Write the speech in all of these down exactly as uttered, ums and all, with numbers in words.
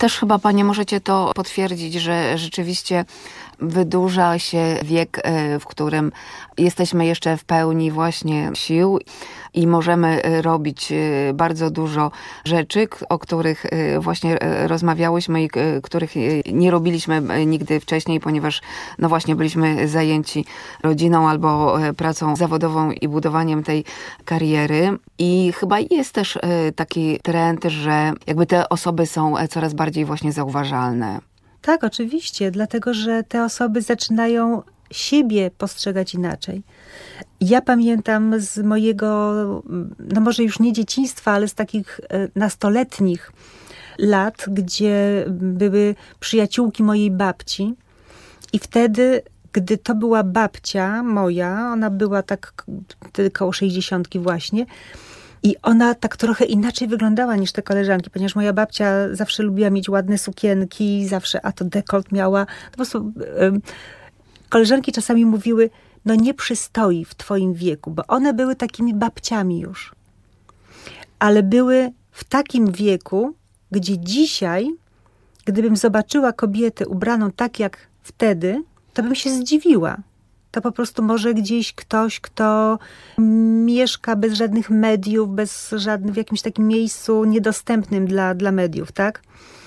też chyba panie możecie to potwierdzić, że rzeczywiście wydłuża się wiek, w którym jesteśmy jeszcze w pełni właśnie sił i możemy robić bardzo dużo rzeczy, o których właśnie rozmawiałyśmy i których nie robiliśmy nigdy wcześniej, ponieważ no właśnie byliśmy zajęci rodziną albo pracą zawodową i budowaniem tej kariery. I chyba jest też taki trend, że jakby te osoby są coraz bardziej właśnie zauważalne. Tak, oczywiście, dlatego że te osoby zaczynają siebie postrzegać inaczej. Ja pamiętam z mojego, no może już nie dzieciństwa, ale z takich nastoletnich lat, gdzie były przyjaciółki mojej babci i wtedy, gdy to była babcia moja, ona była tak koło sześćdziesiątki właśnie, i ona tak trochę inaczej wyglądała niż te koleżanki, ponieważ moja babcia zawsze lubiła mieć ładne sukienki, zawsze, a to dekolt miała. Po prostu um, koleżanki czasami mówiły, no nie przystoi w twoim wieku, bo one były takimi babciami już. Ale były w takim wieku, gdzie dzisiaj, gdybym zobaczyła kobietę ubraną tak jak wtedy, to bym się zdziwiła. To po prostu może gdzieś ktoś, kto mieszka bez żadnych mediów, bez żadnych, w jakimś takim miejscu niedostępnym dla, dla mediów, tak?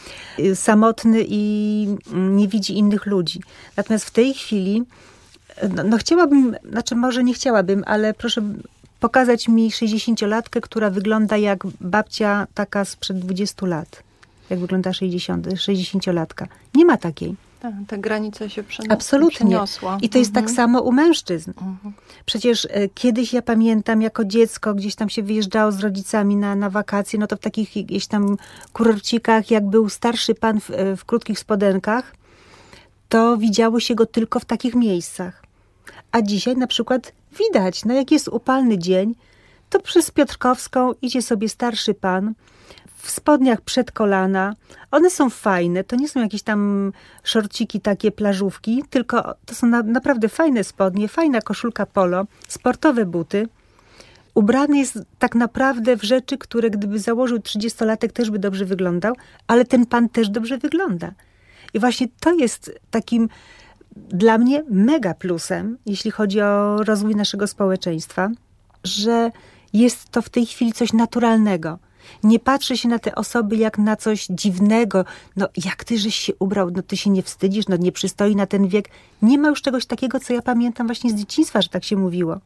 Samotny i nie widzi innych ludzi. Natomiast w tej chwili, no, no chciałabym, znaczy może nie chciałabym, ale proszę pokazać mi sześćdziesięciolatkę, która wygląda jak babcia taka sprzed dwudziestu lat. Jak wygląda sześćdziesięciolatka. Nie ma takiej. Tak, ta granica się przeniosła. Absolutnie. przeniosła. I to jest mhm. tak samo u mężczyzn. Mhm. Przecież e, kiedyś ja pamiętam, jako dziecko gdzieś tam się wyjeżdżało z rodzicami na, na wakacje, no to w takich gdzieś tam kurorcikach, jak był starszy pan w, w krótkich spodenkach, to widziało się go tylko w takich miejscach. A dzisiaj na przykład widać, no jak jest upalny dzień, to przez Piotrkowską idzie sobie starszy pan w spodniach przed kolana. One są fajne, to nie są jakieś tam szorciki, takie plażówki, tylko to są na, naprawdę fajne spodnie, fajna koszulka polo, sportowe buty. Ubrany jest tak naprawdę w rzeczy, które gdyby założył trzydziestolatek, też by dobrze wyglądał, ale ten pan też dobrze wygląda. I właśnie to jest takim dla mnie mega plusem, jeśli chodzi o rozwój naszego społeczeństwa, że jest to w tej chwili coś naturalnego. Nie patrzy się na te osoby jak na coś dziwnego. No jak ty żeś się ubrał, no ty się nie wstydzisz, no nie przystoi na ten wiek. Nie ma już czegoś takiego, co ja pamiętam właśnie z dzieciństwa, że tak się mówiło.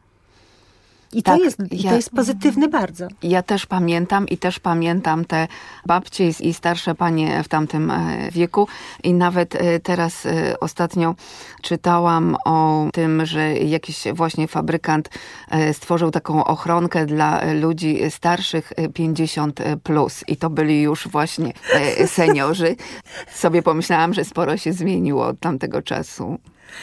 I to, tak, jest, i ja, to jest pozytywne bardzo. Ja też pamiętam i też pamiętam te babcie i starsze panie w tamtym wieku. I nawet teraz ostatnio czytałam o tym, że jakiś właśnie fabrykant stworzył taką ochronkę dla ludzi starszych pięćdziesiąt plus. I to byli już właśnie seniorzy. Sobie pomyślałam, że sporo się zmieniło od tamtego czasu.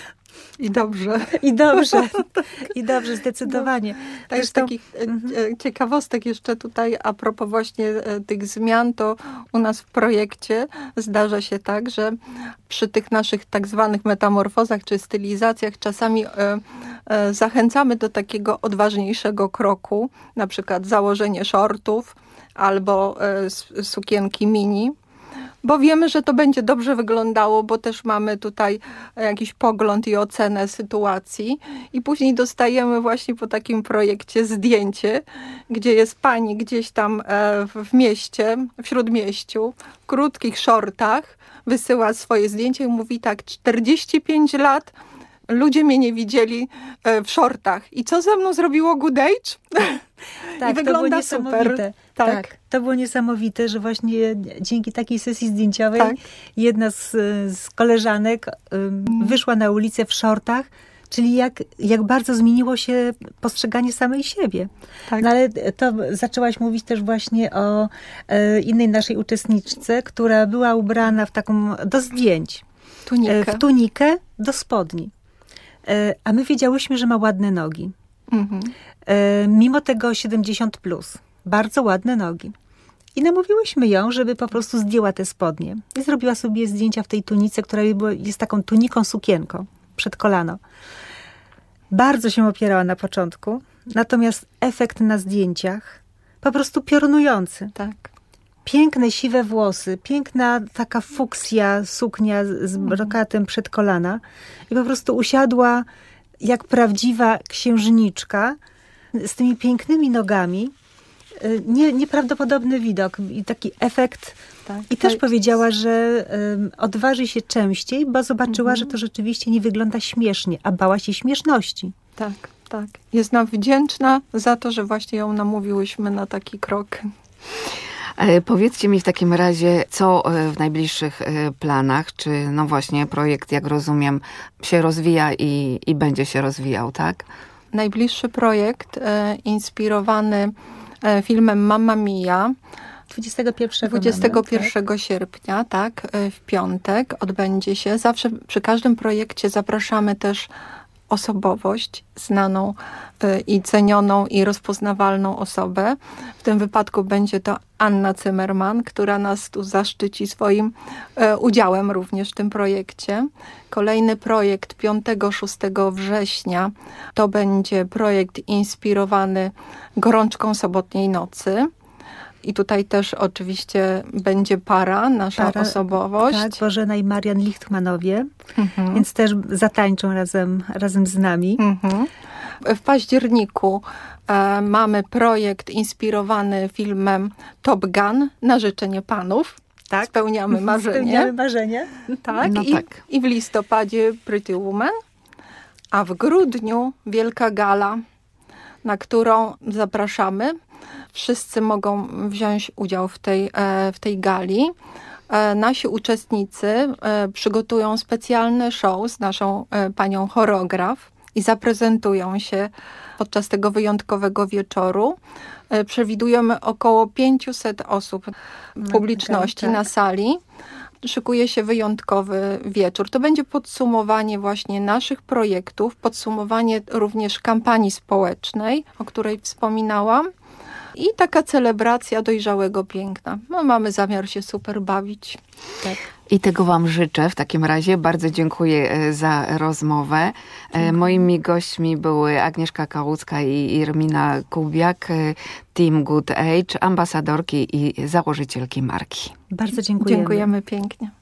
I dobrze. I dobrze. I dobrze, zdecydowanie. No, tak z takich mhm. ciekawostek jeszcze tutaj a propos właśnie tych zmian, to u nas w projekcie zdarza się tak, że przy tych naszych tak zwanych metamorfozach czy stylizacjach czasami e, e, zachęcamy do takiego odważniejszego kroku, na przykład założenie shortów albo e, sukienki mini. Bo wiemy, że to będzie dobrze wyglądało, bo też mamy tutaj jakiś pogląd i ocenę sytuacji. I później dostajemy właśnie po takim projekcie zdjęcie, gdzie jest pani gdzieś tam w mieście, w śródmieściu, w krótkich shortach, wysyła swoje zdjęcie i mówi tak, czterdzieści pięć lat, ludzie mnie nie widzieli w shortach. I co ze mną zrobiło Good Age? Tak, I wygląda to było super. Tak. tak, to było niesamowite, że właśnie dzięki takiej sesji zdjęciowej tak. jedna z, z koleżanek um, wyszła na ulicę w shortach, czyli jak, jak bardzo zmieniło się postrzeganie samej siebie. Tak. No ale to zaczęłaś mówić też właśnie o e, innej naszej uczestniczce, która była ubrana w taką, do zdjęć, tunikę. E, w tunikę do spodni. E, a my wiedziałyśmy, że ma ładne nogi. Mhm. E, mimo tego siedemdziesiąt plus. Bardzo ładne nogi. I namówiłyśmy ją, żeby po prostu zdjęła te spodnie. I zrobiła sobie zdjęcia w tej tunice, która jest taką tuniką sukienką przed kolano. Bardzo się opierała na początku. Natomiast efekt na zdjęciach po prostu piorunujący. Tak. piękne, siwe włosy, piękna taka fuksja, suknia z brokatem przed kolana i po prostu usiadła jak prawdziwa księżniczka z tymi pięknymi nogami. Nie, nieprawdopodobny widok i taki efekt. Tak, I też jest... powiedziała, że um, odważy się częściej, bo zobaczyła, mhm. że to rzeczywiście nie wygląda śmiesznie, a bała się śmieszności. Tak, tak. Jest nam wdzięczna za to, że właśnie ją namówiłyśmy na taki krok. Powiedzcie mi w takim razie, co w najbliższych planach, czy no właśnie projekt, jak rozumiem, się rozwija i, i będzie się rozwijał, tak? Najbliższy projekt e, inspirowany e, filmem Mamma Mia dwudziestego pierwszego, dwudziestego pierwszego mamy, tak? sierpnia, tak, e, w piątek odbędzie się. Zawsze przy każdym projekcie zapraszamy też osobowość znaną y, i cenioną i rozpoznawalną osobę. W tym wypadku będzie to Anna Zimmerman, która nas tu zaszczyci swoim y, udziałem również w tym projekcie. Kolejny projekt piątego szóstego września to będzie projekt inspirowany gorączką sobotniej nocy. I tutaj też oczywiście będzie para, nasza para, osobowość. Tak, Bożena i Marian Lichtmanowie, mhm. więc też zatańczą razem, razem z nami. Mhm. W październiku e, mamy projekt inspirowany filmem Top Gun na życzenie panów. Tak. Spełniamy marzenie. Spełniamy marzenie. Tak. No I, tak. I w listopadzie Pretty Woman, a w grudniu wielka gala, na którą zapraszamy. Wszyscy mogą wziąć udział w tej, w tej gali. Nasi uczestnicy przygotują specjalny show z naszą panią choreograf i zaprezentują się podczas tego wyjątkowego wieczoru. Przewidujemy około pięćset osób publiczności tak, tak. na sali. Szykuje się wyjątkowy wieczór. To będzie podsumowanie właśnie naszych projektów, podsumowanie również kampanii społecznej, o której wspominałam. I taka celebracja dojrzałego piękna. No, mamy zamiar się super bawić. Tak. I tego wam życzę. W takim razie bardzo dziękuję za rozmowę. Dziękuję. Moimi gośćmi były Agnieszka Kałucka i Irmina Kubiak, Team Good Age, ambasadorki i założycielki marki. Bardzo dziękujemy. Dziękujemy pięknie.